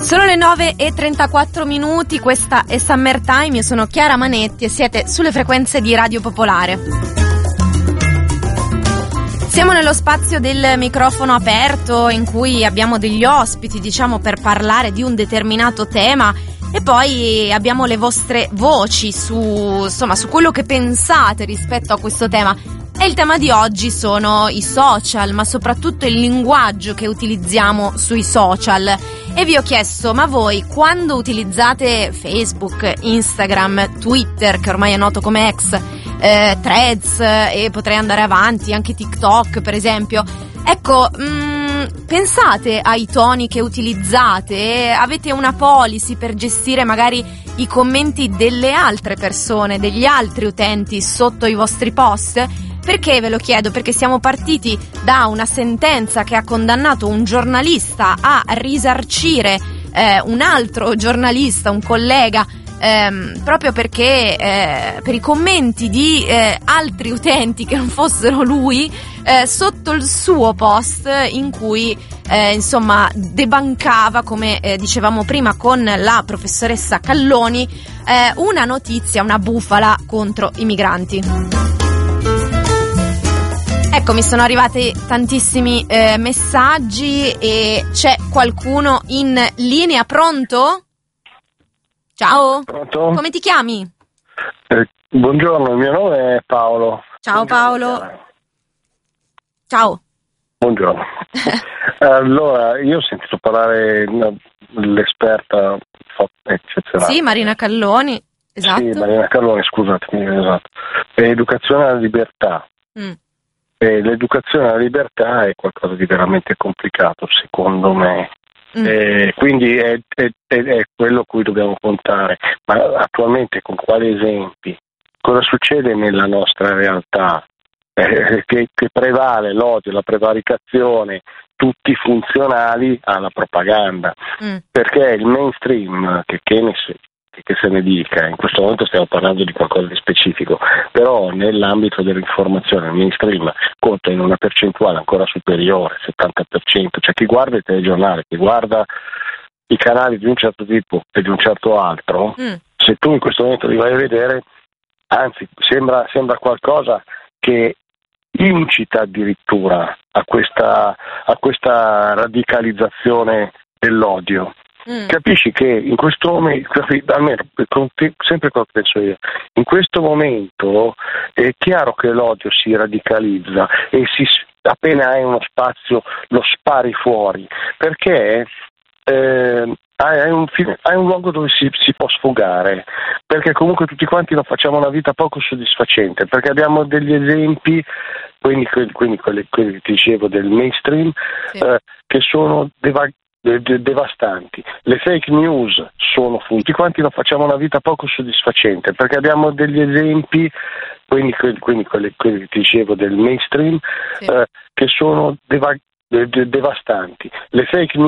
Sono le 9:34, questa è Summertime, io sono Chiara Manetti e siete sulle frequenze di Radio Popolare. Siamo nello spazio del microfono aperto in cui abbiamo degli ospiti, per parlare di un determinato tema e poi abbiamo le vostre voci su quello che pensate rispetto a questo tema. E il tema di oggi sono i social, ma soprattutto il linguaggio che utilizziamo sui social. E vi ho chiesto, ma voi quando utilizzate Facebook, Instagram, Twitter, che ormai è noto come X, Threads e potrei andare avanti, anche TikTok per esempio, ecco, pensate ai toni che utilizzate? Avete una policy per gestire magari i commenti delle altre persone, degli altri utenti sotto i vostri post? Perché ve lo chiedo? Perché siamo partiti da una sentenza che ha condannato un giornalista a risarcire un altro giornalista, un collega, proprio perché per i commenti di altri utenti che non fossero lui sotto il suo post in cui debancava, come dicevamo prima con la professoressa Calloni, una notizia, una bufala contro i migranti. Ecco, mi sono arrivati tantissimi messaggi e c'è qualcuno in linea. Pronto? Ciao. Pronto? Come ti chiami? Buongiorno, il mio nome è Paolo. Ciao Paolo. Ciao. Buongiorno. Allora, io ho sentito parlare dell'esperta eccezionale. Sì, Marina Calloni, esatto. Sì, Marina Calloni, scusatemi, esatto. Educazione alla libertà. L'educazione alla libertà è qualcosa di veramente complicato, secondo me. Quindi è quello a cui dobbiamo puntare. Ma attualmente con quali esempi? Cosa succede nella nostra realtà? Che prevale l'odio, la prevaricazione, tutti funzionali alla propaganda. Perché il mainstream, che se ne dica, in questo momento stiamo parlando di qualcosa di specifico, però nell'ambito dell'informazione il mainstream conta in una percentuale ancora superiore, 70%, cioè chi guarda il telegiornale, chi guarda i canali di un certo tipo e di un certo altro, se tu in questo momento li vai a vedere, anzi sembra qualcosa che incita addirittura a questa radicalizzazione dell'odio. Capisci che in questo momento, almeno sempre quello che penso io, in questo momento è chiaro che l'odio si radicalizza e appena hai uno spazio lo spari fuori, perché hai un luogo dove si può sfogare, perché comunque tutti quanti lo facciamo una vita poco soddisfacente, perché abbiamo degli esempi, quindi quelli che ti dicevo del mainstream, sì, che sono devastanti. Le fake news sono tutti quanti lo facciamo una vita poco soddisfacente, perché abbiamo degli esempi, quindi quelli che ti dicevo del mainstream, sì, che sono devastanti. Le fake news